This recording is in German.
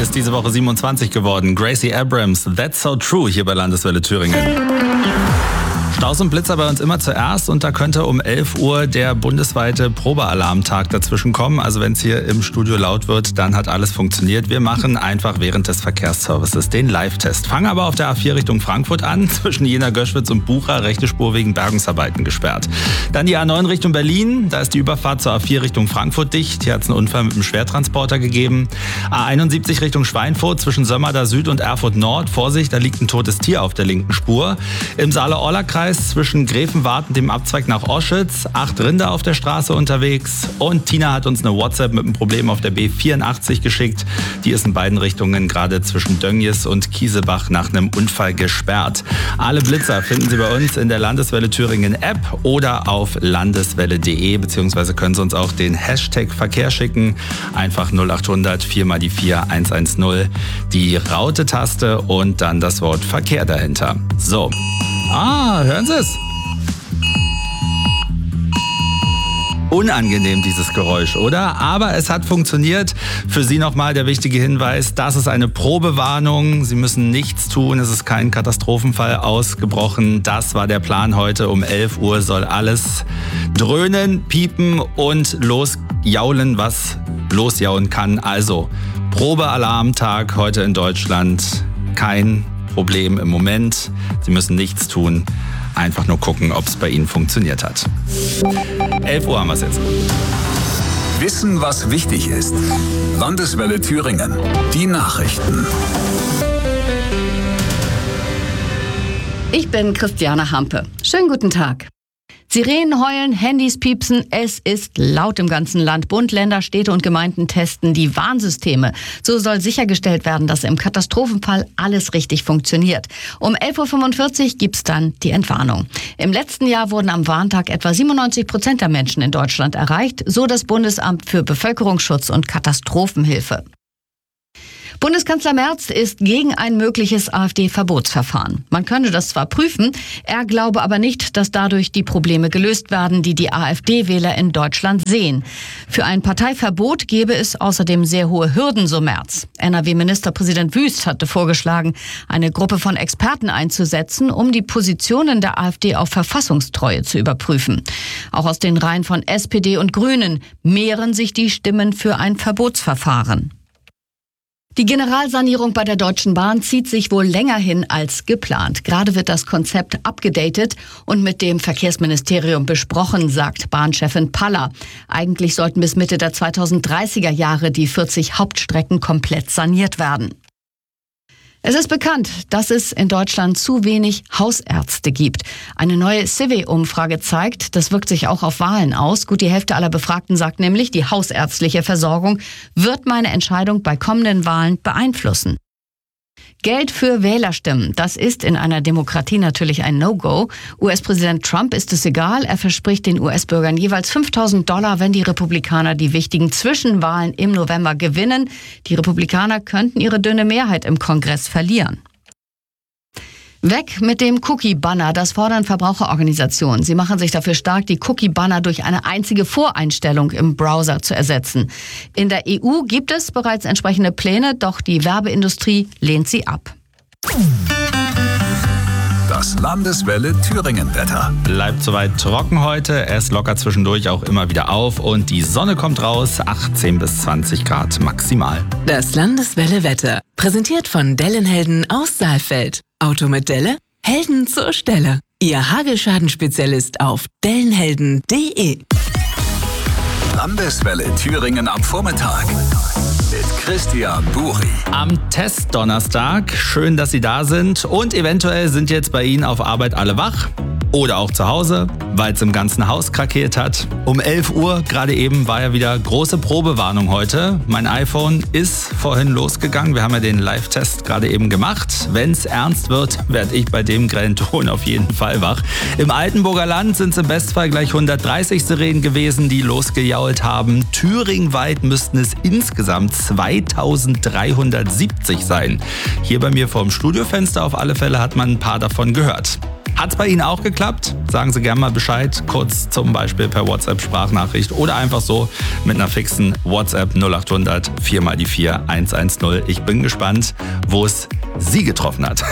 ist diese Woche 27 geworden. Gracie Abrams, That's So True, hier bei Landeswelle Thüringen. Staus und Blitzer bei uns immer zuerst und da könnte um 11 Uhr der bundesweite Probealarmtag dazwischen kommen. Also wenn es hier im Studio laut wird, dann hat alles funktioniert. Wir machen einfach während des Verkehrsservices den Live-Test. Fangen aber auf der A4 Richtung Frankfurt an. Zwischen Jena, Göschwitz und Bucha rechte Spur wegen Bergungsarbeiten gesperrt. Dann die A9 Richtung Berlin. Da ist die Überfahrt zur A4 Richtung Frankfurt dicht. Hier hat es einen Unfall mit einem Schwertransporter gegeben. A71 Richtung Schweinfurt zwischen Sömmerda Süd und Erfurt Nord. Vorsicht, da liegt ein totes Tier auf der linken Spur. Im Saale-Orla-Kreis zwischen Gräfenwart und dem Abzweig nach Oschütz 8 Rinder auf der Straße unterwegs. Und Tina hat uns eine WhatsApp mit einem Problem auf der B84 geschickt. Die ist in beiden Richtungen gerade zwischen Dönjes und Kiesebach nach einem Unfall gesperrt. Alle Blitzer finden Sie bei uns in der Landeswelle Thüringen App oder auf landeswelle.de, beziehungsweise können Sie uns auch den Hashtag Verkehr schicken. Einfach 0800 4 mal die 4 110, die Raute-Taste und dann das Wort Verkehr dahinter. So. Hören Sie es? Unangenehm dieses Geräusch, oder? Aber es hat funktioniert. Für Sie nochmal der wichtige Hinweis, das ist eine Probewarnung. Sie müssen nichts tun, es ist kein Katastrophenfall ausgebrochen. Das war der Plan heute. Um 11 Uhr soll alles dröhnen, piepen und losjaulen, was losjaulen kann. Also Probealarmtag heute in Deutschland. Kein Problem im Moment. Sie müssen nichts tun. Einfach nur gucken, ob es bei Ihnen funktioniert hat. 11 Uhr haben wir es jetzt. Wissen, was wichtig ist. Landeswelle Thüringen. Die Nachrichten. Ich bin Christiane Hampe. Schönen guten Tag. Sirenen heulen, Handys piepsen, es ist laut im ganzen Land. Bund, Länder, Städte und Gemeinden testen die Warnsysteme. So soll sichergestellt werden, dass im Katastrophenfall alles richtig funktioniert. Um 11.45 Uhr gibt's dann die Entwarnung. Im letzten Jahr wurden am Warntag etwa 97% der Menschen in Deutschland erreicht, so das Bundesamt für Bevölkerungsschutz und Katastrophenhilfe. Bundeskanzler Merz ist gegen ein mögliches AfD-Verbotsverfahren. Man könne das zwar prüfen, er glaube aber nicht, dass dadurch die Probleme gelöst werden, die die AfD-Wähler in Deutschland sehen. Für ein Parteiverbot gäbe es außerdem sehr hohe Hürden, so Merz. NRW-Ministerpräsident Wüst hatte vorgeschlagen, eine Gruppe von Experten einzusetzen, um die Positionen der AfD auf Verfassungstreue zu überprüfen. Auch aus den Reihen von SPD und Grünen mehren sich die Stimmen für ein Verbotsverfahren. Die Generalsanierung bei der Deutschen Bahn zieht sich wohl länger hin als geplant. Gerade wird das Konzept abgedatet und mit dem Verkehrsministerium besprochen, sagt Bahnchefin Paller. Eigentlich sollten bis Mitte der 2030er Jahre die 40 Hauptstrecken komplett saniert werden. Es ist bekannt, dass es in Deutschland zu wenig Hausärzte gibt. Eine neue CIVI-Umfrage zeigt, das wirkt sich auch auf Wahlen aus. Gut die Hälfte aller Befragten sagt nämlich, die hausärztliche Versorgung wird meine Entscheidung bei kommenden Wahlen beeinflussen. Geld für Wählerstimmen, das ist in einer Demokratie natürlich ein No-Go. US-Präsident Trump ist es egal, er verspricht den US-Bürgern jeweils $5.000, wenn die Republikaner die wichtigen Zwischenwahlen im November gewinnen. Die Republikaner könnten ihre dünne Mehrheit im Kongress verlieren. Weg mit dem Cookie-Banner, das fordern Verbraucherorganisationen. Sie machen sich dafür stark, die Cookie-Banner durch eine einzige Voreinstellung im Browser zu ersetzen. In der EU gibt es bereits entsprechende Pläne, doch die Werbeindustrie lehnt sie ab. Das Landeswelle Thüringen-Wetter. Bleibt soweit trocken heute, es lockert zwischendurch auch immer wieder auf und die Sonne kommt raus, 18 bis 20 Grad maximal. Das Landeswelle Wetter, präsentiert von Dellenhelden aus Saalfeld. Auto mit Delle? Helden zur Stelle. Ihr Hagelschaden-Spezialist auf dellenhelden.de. Landeswelle Thüringen am Vormittag. Mit Christian Buri. Am Testdonnerstag, schön, dass Sie da sind und eventuell sind jetzt bei Ihnen auf Arbeit alle wach. Oder auch zu Hause, weil es im ganzen Haus krakeelt hat. Um 11 Uhr, gerade eben, war ja wieder große Probewarnung heute. Mein iPhone ist vorhin losgegangen. Wir haben ja den Live-Test gerade eben gemacht. Wenn es ernst wird, werde ich bei dem grellen Ton auf jeden Fall wach. Im Altenburger Land sind es im Bestfall gleich 130 Sirenen gewesen, die losgejault haben. Thüringweit müssten es insgesamt 2370 sein. Hier bei mir vorm Studiofenster auf alle Fälle hat man ein paar davon gehört. Hat's bei Ihnen auch geklappt? Sagen Sie gerne mal Bescheid, kurz zum Beispiel per WhatsApp-Sprachnachricht oder einfach so mit einer fixen WhatsApp 0800 4x4 110. Ich bin gespannt, wo es Sie getroffen hat.